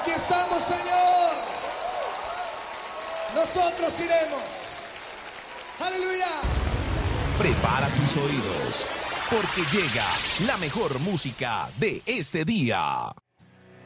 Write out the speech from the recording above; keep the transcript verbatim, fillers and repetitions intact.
Aquí estamos, Señor. Nosotros iremos. Aleluya. Prepara tus oídos, porque llega la mejor música de este día.